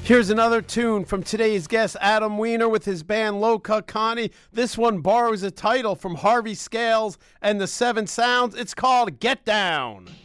Here's another tune from today's guest, Adam Weiner, with his band Low Cut Connie. This one borrows a title from Harvey Scales and the Seven Sounds. It's called Get Down.